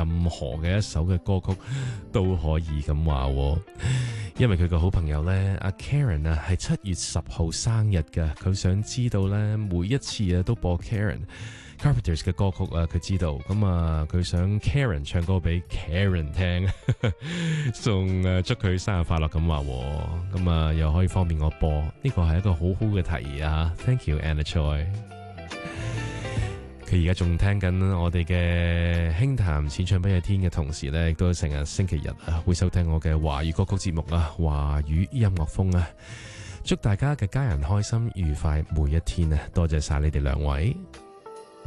任何嘅一首嘅歌曲都可以咁話，因為佢個好朋友呢，阿 Karen 啊，係7月10號生日㗎，佢想知道呢，每一次都播 Karen Carpenters 嘅歌曲啊，佢知道咁啊，佢想 Karen 唱歌俾 Karen 聽，送祝佢生日快樂咁話，咁啊又可以方便我播，呢個係一個好好嘅提議啊 ！Thank you Anna Choi。佢而家仲聽緊我哋嘅輕談淺唱不夜天嘅同時呢，亦都成日星期日啊會收聽我嘅華語歌曲節目啊，華語音樂風啊，祝大家嘅家人開心愉快每一天啊！多謝晒你哋兩位。